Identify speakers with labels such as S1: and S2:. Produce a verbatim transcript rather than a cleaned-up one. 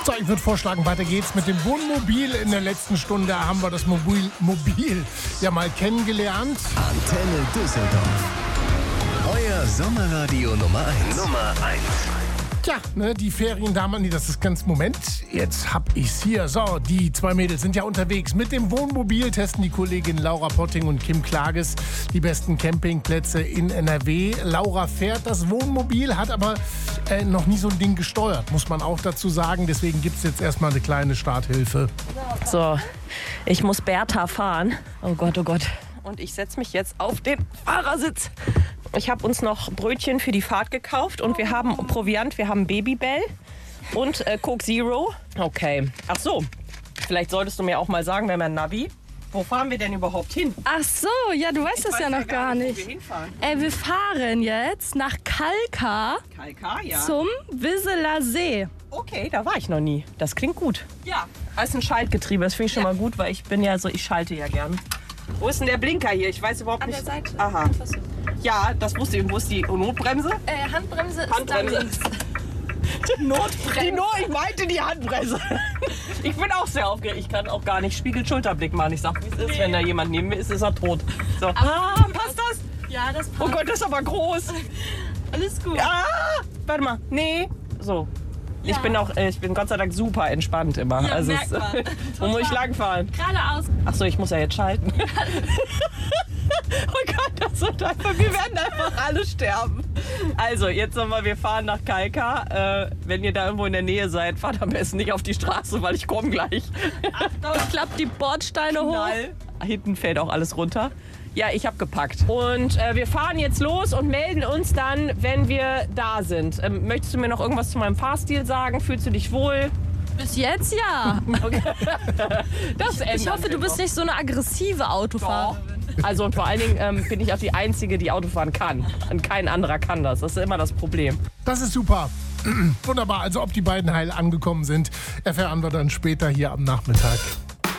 S1: So, ich würde vorschlagen, weiter geht's mit dem Wohnmobil. In der letzten Stunde haben wir das Mobil, Mobil ja mal kennengelernt.
S2: Antenne Düsseldorf. Euer Sommerradio Nummer eins. Nummer eins.
S1: Tja, ne, die Feriendamen, nee, das ist ganz Moment. Jetzt hab ich's hier. So, die zwei Mädels sind ja unterwegs. Mit dem Wohnmobil testen die Kollegin Laura Potting und Kim Klages die besten Campingplätze in N R W. Laura fährt das Wohnmobil, hat aber äh, noch nie so ein Ding gesteuert, muss man auch dazu sagen. Deswegen gibt's jetzt erstmal eine kleine Starthilfe.
S3: So, ich muss Bertha fahren. Oh Gott, oh Gott. Und ich setze mich jetzt auf den Fahrersitz. Ich habe uns noch Brötchen für die Fahrt gekauft und wir haben Proviant, wir haben Babybell und äh, Coke Zero. Okay. Ach so, vielleicht solltest du mir auch mal sagen, wenn wir ein Navi. Wo fahren wir denn überhaupt hin?
S4: Ach so, ja, du weißt
S3: Ich
S4: das
S3: weiß
S4: ja noch gar
S3: nicht,
S4: nicht.
S3: wo wir hinfahren.
S4: Äh, wir fahren jetzt nach Kalkar
S3: Kalkar, ja.
S4: zum Wisseler See.
S3: Okay, da war ich noch nie. Das klingt gut. Ja, das ist ein Schaltgetriebe. Das finde ich schon mal gut, weil ich bin ja so, ich schalte ja gern. Wo ist denn der Blinker hier? Ich weiß überhaupt nicht.
S4: An der Seite.
S3: Aha. Ja, das wusste ich. Und wo ist die Notbremse?
S4: Äh, Handbremse ist
S3: Handbremse.
S4: da links.
S3: Notbremse. Die Not, ich meinte die Handbremse. Ich bin auch sehr aufgeregt. Ich kann auch gar nicht Spiegel-Schulterblick machen. Ich sag, wie es ist. Wenn da jemand neben mir ist, ist er tot. So. Ah, passt das?
S4: Ja, das passt.
S3: Oh Gott, das ist aber groß.
S4: Alles gut.
S3: Ah, warte mal. Nee. So. Ich bin auch, äh, ich bin Gott sei Dank super entspannt immer.
S4: Ja,
S3: also
S4: merkt
S3: es,
S4: man.
S3: wo muss ich langfahren?
S4: Geradeaus.
S3: Ach so, ich muss ja jetzt schalten. Oh Gott, das wird einfach, wir werden einfach alle sterben. Also, jetzt nochmal, wir fahren nach Kalkar. Äh, wenn ihr da irgendwo in der Nähe seid, fahrt am besten nicht auf die Straße, weil ich komme gleich.
S4: Achtung, klappt die Bordsteine hoch.
S3: Knall. Hinten fällt auch alles runter. Ja, ich habe gepackt. Und äh, wir fahren jetzt los und melden uns dann, wenn wir da sind. Ähm, möchtest du mir noch irgendwas zu meinem Fahrstil sagen? Fühlst du dich wohl?
S4: Bis jetzt ja.
S3: Okay. Das
S4: Ich hoffe, du bist nicht so eine aggressive Autofahrerin.
S3: Also und vor allen Dingen ähm, bin ich auch die Einzige, die Auto fahren kann. Und kein anderer kann das. Das ist immer das Problem.
S1: Das ist super. Wunderbar. Also ob die beiden heil angekommen sind, erfahren wir dann später hier am Nachmittag.